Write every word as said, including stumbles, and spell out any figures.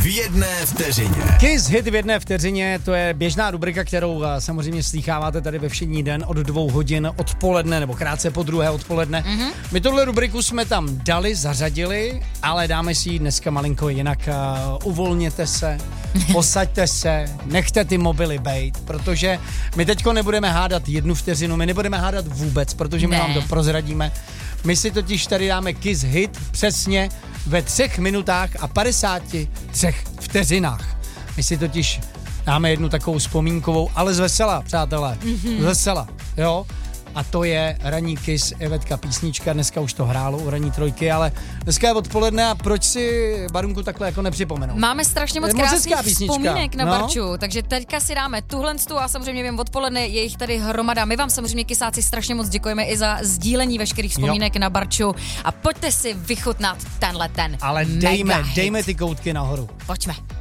v jedné vteřině. Kiss Hit v jedné vteřině, to je běžná rubrika, kterou samozřejmě slýcháváte tady ve všední den od dvou hodin odpoledne, nebo krátce po druhé odpoledne. Mm-hmm. My tuhle rubriku jsme tam dali, zařadili, ale dáme si ji dneska malinko jinak. Uh, uvolněte se, posaďte se, nechte ty mobily bejt, protože my teďko nebudeme hádat jednu vteřinu, my nebudeme hádat vůbec, protože my ne. vám to prozradíme. My si totiž tady dáme Kiss Hit přesně ve třech minutách a padesáti třech vteřinách. My si totiž dáme jednu takovou vzpomínkovou, ale z vesela, přátelé. Mm-hmm. Z vesela, jo. A to je Ranní Kiss, Evetka písnička, dneska už to hrálo u Ranní trojky, ale dneska je odpoledne a proč si Barunku takhle jako nepřipomenout? Máme strašně moc krásných vzpomínek na no? Barču, takže teďka si dáme tuhle a samozřejmě vím odpoledne, je jich tady hromada. My vám samozřejmě Kisáci strašně moc děkujeme i za sdílení veškerých vzpomínek jo. na Barču a pojďte si vychutnat tenhle ten Ale dejme, dejme ty koutky nahoru. Pojďme.